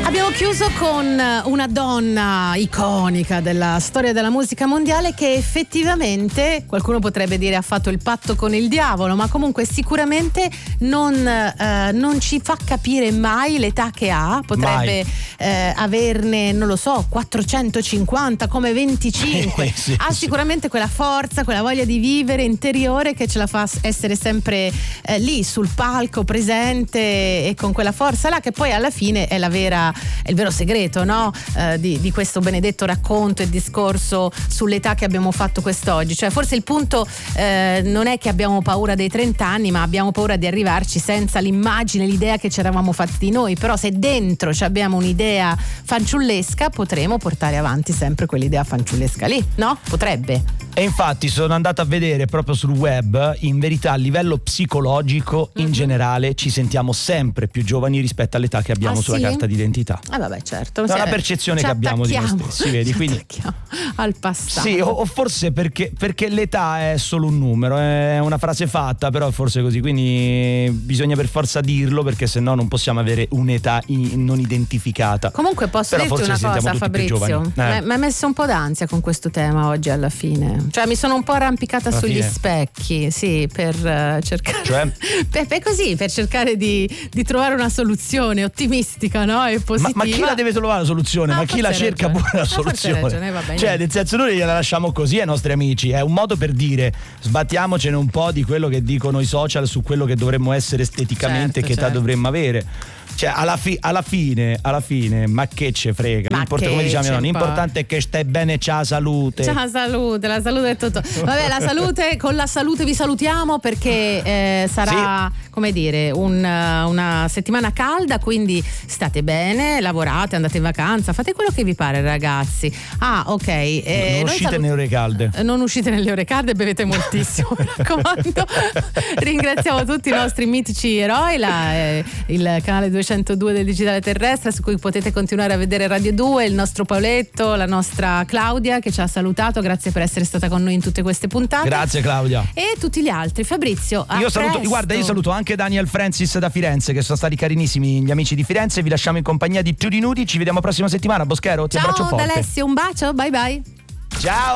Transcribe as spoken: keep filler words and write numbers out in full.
Abbiamo chiuso con una donna iconica della storia della musica mondiale che effettivamente, qualcuno potrebbe dire, ha fatto il patto con il diavolo, ma comunque sicuramente non, eh, non ci fa capire mai l'età che ha. Potrebbe eh, averne, non lo so, quattrocentocinquanta come venticinque. sì, ha sì. sicuramente quella forza, quella voglia di vivere interiore che ce la fa essere sempre eh, lì sul palco, presente e con quella forza là, che poi alla fine è la vera è il vero segreto, no? Eh, di, di questo benedetto racconto e discorso sull'età che abbiamo fatto quest'oggi. Cioè forse il punto eh, non è che abbiamo paura dei trenta anni, ma abbiamo paura di arrivarci senza l'immagine, l'idea che ci eravamo fatti di noi. Però se dentro ci abbiamo un'idea fanciullesca, potremo portare avanti sempre quell'idea fanciullesca lì, no? Potrebbe. E infatti sono andato a vedere proprio sul web, in verità a livello psicologico in Mm-hmm. generale ci sentiamo sempre più giovani rispetto all'età che abbiamo Ah, sulla sì? carta d'identità. Ah vabbè, certo. È una Cioè, percezione ci che abbiamo di noi attacchiamo. stessi, vedi? Ci Quindi attacchiamo al passato. sì, o, o forse perché, perché l'età è solo un numero, è una frase fatta, però forse così, quindi bisogna per forza dirlo, perché sennò non possiamo avere un'età in- non identificata. Comunque posso Però dirti forse una ci sentiamo cosa, tutti più Fabrizio, giovani. Eh. mi hai messo un po' d'ansia con questo tema oggi alla fine, cioè mi sono un po' arrampicata Alla sugli fine? specchi, sì, per eh, cercare Cioè? per, per così, per cercare di, di trovare una soluzione ottimistica, no? E Ma, positiva. ma chi la deve trovare la soluzione? No, ma chi forse la hai cerca ragione. pure la No, forse hai soluzione? ragione, va bene. Cioè, nel senso, noi gliela lasciamo così ai nostri amici. È un modo per dire sbattiamocene un po' di quello che dicono i social su quello che dovremmo essere esteticamente, Certo, che età certo. dovremmo avere. Cioè, alla, fi- alla fine, alla fine, ma che ce frega? Ma L'importa- che come diciamo, ce no, fa? l'importante è che stai bene, c'ha salute. Ciao, salute, la salute è tutto. Vabbè, la salute, con la salute vi salutiamo perché eh, sarà, come dire, un, una settimana calda, quindi state bene, lavorate, andate in vacanza, fate quello che vi pare, ragazzi. Ah, ok. eh, non noi uscite salu- nelle ore calde. Eh, Non uscite nelle ore calde e bevete moltissimo, mi raccomando. Ringraziamo tutti i nostri mitici eroi, la, eh, il canale duecentodue del Digitale Terrestre, su cui potete continuare a vedere Radio due, il nostro Paoletto, la nostra Claudia che ci ha salutato, grazie per essere stata con noi in tutte queste puntate. Grazie Claudia. E tutti gli altri. Fabrizio, a Io saluto, presto. guarda, io saluto anche Daniel Francis da Firenze, che sono stati carinissimi gli amici di Firenze. Vi lasciamo in compagnia di Tutti Nudi. Ci vediamo prossima settimana. Boschero, ti abbraccio Ciao forte. da Alessio, un bacio, bye bye. Ciao.